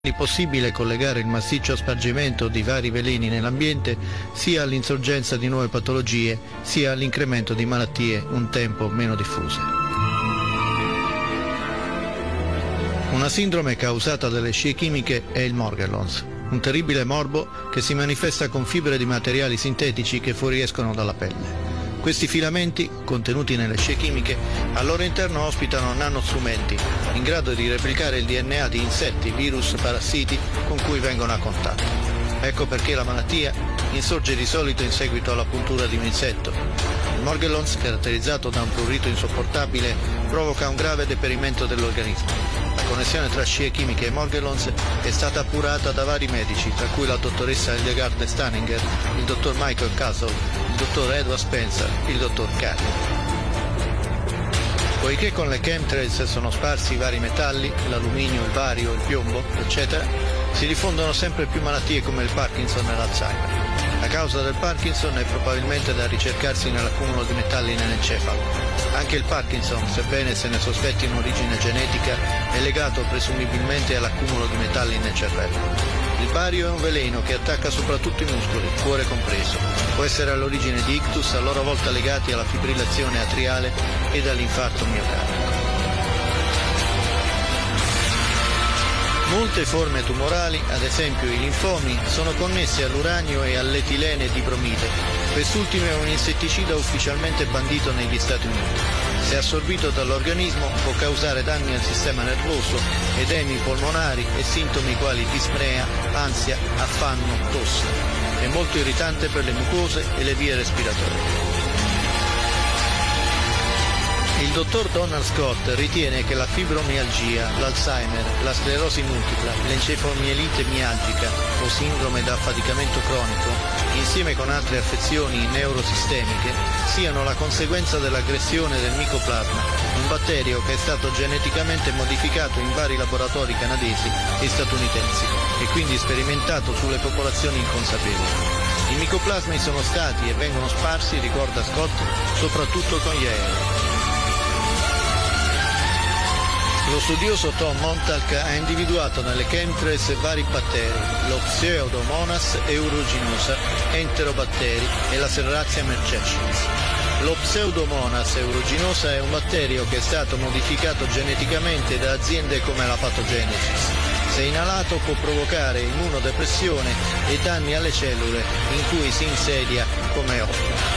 possibile collegare il massiccio spargimento di vari veleni nell'ambiente sia all'insorgenza di nuove patologie, sia all'incremento di malattie un tempo meno diffuse. Una sindrome causata dalle scie chimiche è il Morgellons, un terribile morbo che si manifesta con fibre di materiali sintetici che fuoriescono dalla pelle. Questi filamenti, contenuti nelle scie chimiche, al loro interno ospitano nanostrumenti in grado di replicare il DNA di insetti, virus, parassiti con cui vengono a contatto. Ecco perché la malattia insorge di solito in seguito alla puntura di un insetto. Il Morgellons, caratterizzato da un prurito insopportabile, provoca un grave deperimento dell'organismo. La connessione tra scie chimiche e Morgellons è stata appurata da vari medici, tra cui la dottoressa Hildegard Staninger, il dottor Michael Castle, il dottor Edward Spencer e il dottor Carey. Poiché con le chemtrails sono sparsi vari metalli, l'alluminio, il bario, il piombo, eccetera, si diffondono sempre più malattie come il Parkinson e l'Alzheimer. La causa del Parkinson è probabilmente da ricercarsi nell'accumulo di metalli nell'encefalo. Anche il Parkinson, sebbene se ne sospetti un'origine genetica, è legato presumibilmente all'accumulo di metalli nel cervello. Il bario è un veleno che attacca soprattutto i muscoli, cuore compreso. Può essere all'origine di ictus, a loro volta legati alla fibrillazione atriale ed all'infarto miocardico. Molte forme tumorali, ad esempio i linfomi, sono connesse all'uranio e all'etilene di bromide. Quest'ultimo è un insetticida ufficialmente bandito negli Stati Uniti. Se assorbito dall'organismo può causare danni al sistema nervoso, edemi polmonari e sintomi quali dispnea, ansia, affanno, tosse. È molto irritante per le mucose e le vie respiratorie. Il dottor Donald Scott ritiene che la fibromialgia, l'Alzheimer, la sclerosi multipla, l'encefalomielite mialgica o sindrome da affaticamento cronico, insieme con altre affezioni neurosistemiche, siano la conseguenza dell'aggressione del micoplasma, un batterio che è stato geneticamente modificato in vari laboratori canadesi e statunitensi e quindi sperimentato sulle popolazioni inconsapevoli. I micoplasmi sono stati e vengono sparsi, ricorda Scott, soprattutto con gli aerei. Lo studioso Tom Montalk ha individuato nelle chemtrails vari batteri, lo Pseudomonas aeruginosa, enterobatteri e la Serratia mercescens. Lo Pseudomonas aeruginosa è un batterio che è stato modificato geneticamente da aziende come la Pathogenesis. Se inalato può provocare immunodepressione e danni alle cellule in cui si insedia come ospite.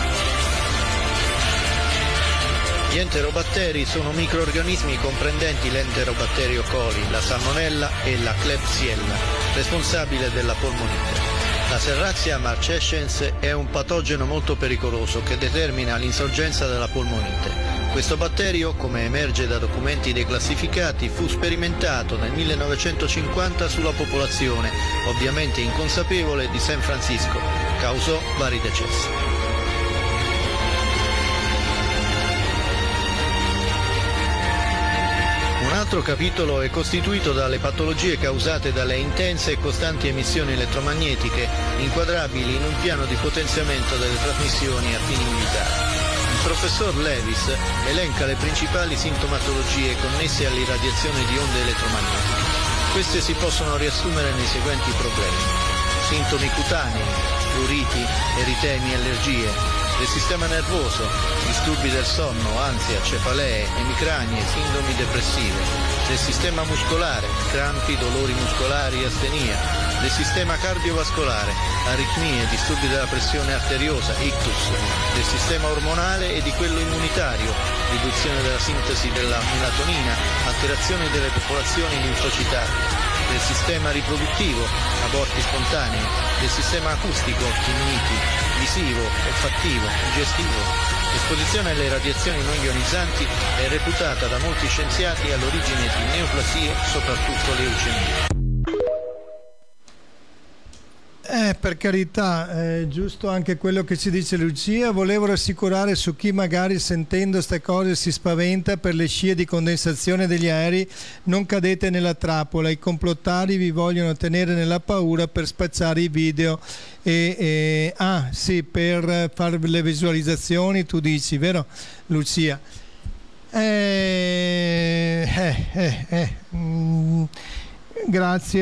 Gli enterobatteri sono microorganismi comprendenti l'enterobatterio coli, la salmonella e la Klebsiella, responsabile della polmonite. La Serratia marcescens è un patogeno molto pericoloso che determina l'insorgenza della polmonite. Questo batterio, come emerge da documenti declassificati, fu sperimentato nel 1950 sulla popolazione, ovviamente inconsapevole, di San Francisco. Causò vari decessi. Un altro capitolo è costituito dalle patologie causate dalle intense e costanti emissioni elettromagnetiche, inquadrabili in un piano di potenziamento delle trasmissioni a fini militari. Il professor Levis elenca le principali sintomatologie connesse all'irradiazione di onde elettromagnetiche. Queste si possono riassumere nei seguenti problemi: sintomi cutanei, pruriti, eritemi, allergie; del sistema nervoso, disturbi del sonno, ansia, cefalee, emicranie, sindromi depressive; del sistema muscolare, crampi, dolori muscolari, astenia; del sistema cardiovascolare, aritmie, disturbi della pressione arteriosa, ictus; del sistema ormonale e di quello immunitario, riduzione della sintesi della melatonina, alterazioni delle popolazioni linfocitarie; del sistema riproduttivo, aborti spontanei; del sistema acustico, rinniti; visivo, olfattivo, digestivo. L'esposizione alle radiazioni non ionizzanti è reputata da molti scienziati all'origine di neoplasie, soprattutto leucemie. Per carità, è giusto anche quello che ci dice Lucia. Volevo rassicurare su chi magari sentendo queste cose si spaventa per le scie di condensazione degli aerei: non cadete nella trappola, i complottari vi vogliono tenere nella paura per spacciare i video sì, per fare le visualizzazioni, tu dici, vero Lucia? Grazie.